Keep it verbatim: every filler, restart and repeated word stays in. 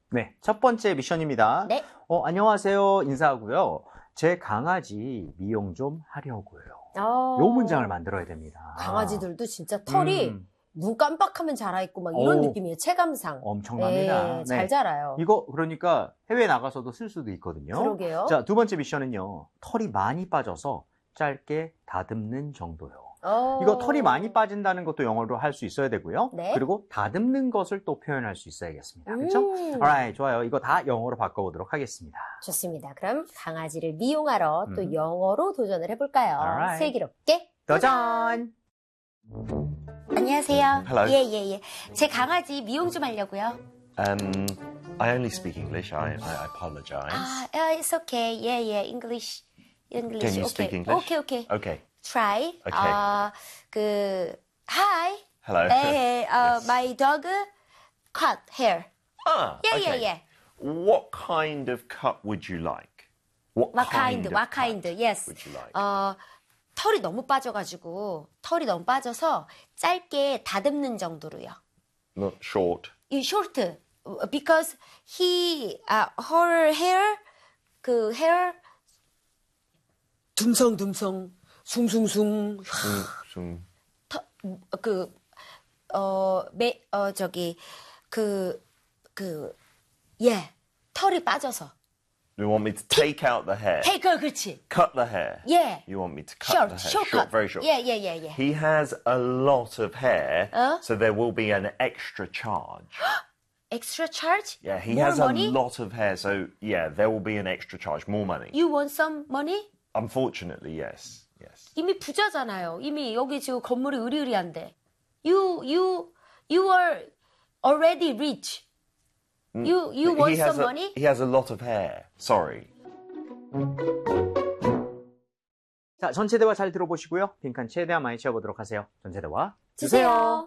네, 첫 번째 미션입니다. 네. 어, 안녕하세요. 인사하고요. 제 강아지 미용 좀 하려고요. 어... 요 문장을 만들어야 됩니다. 강아지들도 진짜 털이 음. 눈 깜빡하면 자라있고 막 이런 오, 느낌이에요. 체감상. 엄청납니다. 네, 잘 네. 자라요. 이거 그러니까 해외 나가서도 쓸 수도 있거든요. 그러게요. 자, 두 번째 미션은요. 털이 많이 빠져서 짧게 다듬는 정도요. 오. 이거 털이 많이 빠진다는 것도 영어로 할 수 있어야 되고요. 네. 그리고 다듬는 것을 또 표현할 수 있어야겠습니다. 음. 그렇죠? alright, 좋아요. 이거 다 영어로 바꿔보도록 하겠습니다. 좋습니다. 그럼 강아지를 미용하러 음. 또 영어로 도전을 해볼까요? Alright. 슬기롭게 도전! 안녕하세요. Hello. 예, 예, 예. 제 강아지 미용 좀 하려고요. Um, I only speak English. I, I apologize. 아, uh, it's okay. 예, 예. English. English. Can you okay. speak English? Okay, okay. Okay. Try. Okay. 아, 그 Hi. Hello. 네, uh, Yes. my dog cut hair. Ah, Yeah, yeah, okay. yeah. What kind of cut would you like? What, What kind? of What cut kind? Yes. would you like? 어, 털이 너무 빠져가지고 털이 너무 빠져서 짧게 다듬는 정도로요. Not short. 이 short because he uh, her hair 그 hair 듬성듬성 숭숭숭 Some, some, 그 어, 매, 어, 저기, 그, 그, 예, 털이 빠져서. you want me to take out the hair? 헤이, 그, 그렇지. Cut the hair? 예. You want me to cut Short, the hair? short cut. very short. 예, 예, 예, 예. He has a lot of hair, 어? so there will be an extra charge. Extra charge? Yeah, he More has money? a lot of hair, so yeah, there will be an extra charge, more money. You want some money? Unfortunately, yes. Yes. 이미 부자잖아요. 이미 여기 지금 건물이 으리으리한데. You, you, you are already rich. You, you But want he has some a, money? He has a lot of hair. Sorry. 자, 전체 대화 잘 들어보시고요. 빈칸 최대한 많이 채워보도록 하세요. 전체 대화 주세요.